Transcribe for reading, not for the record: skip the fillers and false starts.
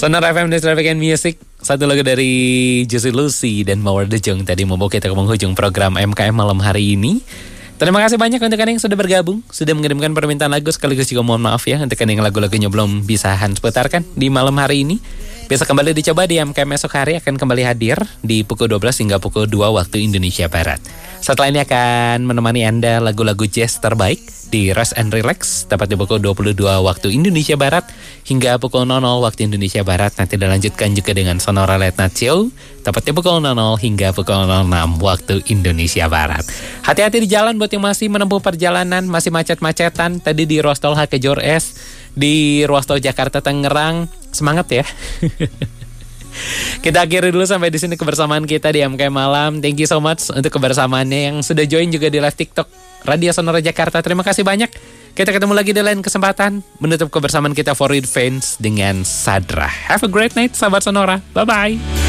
Sonora FM dan Traffic and Music. Satu lagu dari Juicy Lucy dan Mawar Dejong tadi membawa kita ke penghujung program MKM malam hari ini. Terima kasih banyak untuk kalian yang sudah bergabung, sudah mengirimkan permintaan lagu, sekaligus juga mohon maaf ya untuk kalian yang lagu-lagunya belum bisa Hans putarkan di malam hari ini. Bisa kembali dicoba di MKM esok hari, akan kembali hadir di pukul 12 hingga pukul 2 waktu Indonesia Barat. Setelah ini akan menemani Anda lagu-lagu jazz terbaik di Rest and Relax, tepat di pukul 22 waktu Indonesia Barat hingga pukul 00 waktu Indonesia Barat. Nanti dilanjutkan juga dengan Sonora Late Night Show, tepat di pukul 00 hingga pukul 06 waktu Indonesia Barat. Hati-hati di jalan buat yang masih menempuh perjalanan, masih macet-macetan. Tadi di ruas tol Hakejor S, di ruas tol Jakarta Tangerang. Semangat ya. Kita akhiri dulu sampai di sini kebersamaan kita di MKM Malam. Thank you so much untuk kebersamaannya yang sudah join juga di live TikTok Radio Sonora Jakarta. Terima kasih banyak. Kita ketemu lagi di lain kesempatan. Menutup kebersamaan kita For It Fans dengan Sadra. Have a great night sahabat Sonora. Bye-bye.